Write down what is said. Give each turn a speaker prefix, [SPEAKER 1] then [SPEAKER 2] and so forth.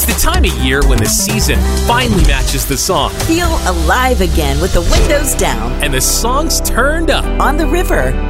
[SPEAKER 1] the time of year when the season finally matches the song.
[SPEAKER 2] Feel alive again with the windows down
[SPEAKER 1] and the songs turned up
[SPEAKER 2] on the river.